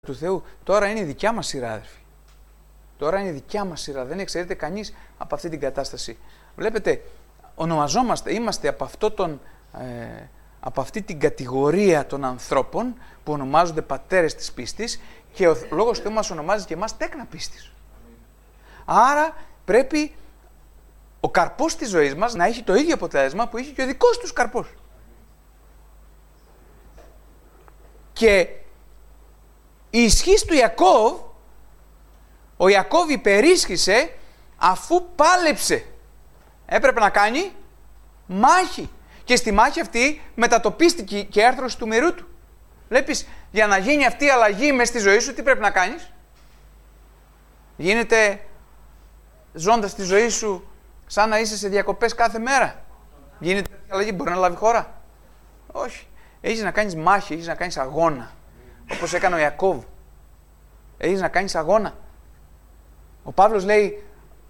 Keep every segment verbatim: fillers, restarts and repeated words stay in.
του Θεού. Τώρα είναι η δικιά μας σειρά, αδερφοί. Τώρα είναι η δικιά μας σειρά. Δεν εξαιρείται κανείς από αυτή την κατάσταση. Βλέπετε, ονομαζόμαστε, είμαστε από, αυτό τον, ε, από αυτή την κατηγορία των ανθρώπων που ονομάζονται πατέρες της πίστης και ο Λόγος του Θεού μας ονομάζει και εμάς τέκνα πίστης. Άρα πρέπει ο καρπός της ζωής μας να έχει το ίδιο αποτέλεσμα που είχε και ο δικός τους καρπός. Και η ισχύς του Ιακώβ, ο Ιακώβ υπερίσχυσε αφού πάλεψε. Έπρεπε να κάνει μάχη. Και στη μάχη αυτή μετατοπίστηκε και άρθρωση του μυρού του. Βλέπεις, για να γίνει αυτή η αλλαγή μες στη ζωή σου, τι πρέπει να κάνεις? Γίνεται ζώντας τη ζωή σου σαν να είσαι σε διακοπές κάθε μέρα. Γίνεται αυτή η αλλαγή, μπορεί να λάβει χώρα? Όχι. Έχεις να κάνεις μάχη, έχεις να κάνεις αγώνα. Όπως έκανε ο Ιακώβ. Έχεις να κάνεις αγώνα. Ο Παύλος λέει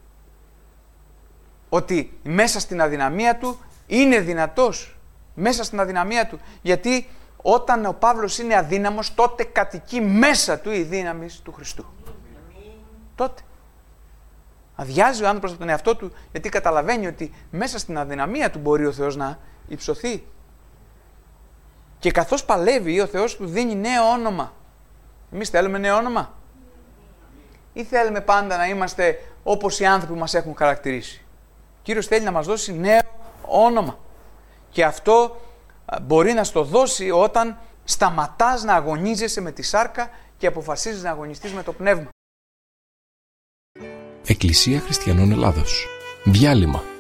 ότι μέσα στην αδυναμία του είναι δυνατός. Μέσα στην αδυναμία του. Γιατί όταν ο Παύλος είναι αδύναμος, τότε κατοικεί μέσα του η δύναμη του Χριστού. Τότε. Αδειάζει ο άνθρωπος από τον εαυτό του, γιατί καταλαβαίνει ότι μέσα στην αδυναμία του μπορεί ο Θεός να υψωθεί. Και καθώς παλεύει, ο Θεός του δίνει νέο όνομα. Εμείς θέλουμε νέο όνομα? Ή θέλουμε πάντα να είμαστε όπως οι άνθρωποι που μας έχουν χαρακτηρίσει? Ο Κύριος θέλει να μας δώσει νέο όνομα. Και αυτό μπορεί να στο δώσει όταν σταματάς να αγωνίζεσαι με τη σάρκα και αποφασίζεις να αγωνιστείς με το πνεύμα. Εκκλησία Χριστιανών Ελλάδος. Διάλειμμα.